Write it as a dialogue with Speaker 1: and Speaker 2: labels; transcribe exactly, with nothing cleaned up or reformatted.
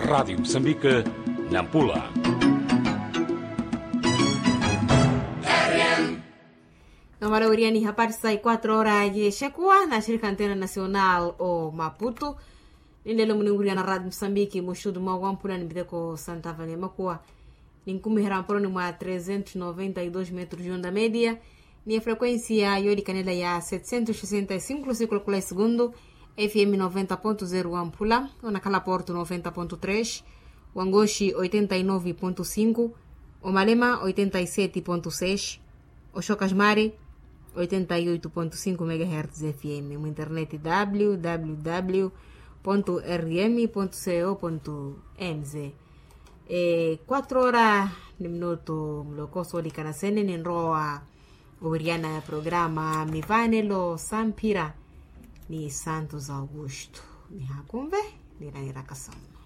Speaker 1: Rádio Moçambique, Nampula.
Speaker 2: Namara uriani habari saa quatro horas de Shekua na shirika Antena Nacional o Maputo. Nindelo mninguria na Rádio Moçambique mushudu mwawampula nibideko Santa Vânia Makua. Ninkumi heramporo mwa trezentos e noventa e dois metros de onda média. Ni a frequência yodi canela ya setecentos e sessenta e cinco ciclo por segundo. F M noventa ponto zero Ampula, na Calaporto noventa ponto três, o Angoshi oitenta e nove ponto cinco, o Malema oitenta e sete ponto seis, o Chocasmare oitenta e oito ponto cinco megahertz F M, uma internet w w w ponto r m ponto co ponto m z. E quatro horas de minuto mlokoso di kanasene ninroa uriana programa Mivanelo Sampira ni Santos Augusto ni hakumve ni rairakasamu.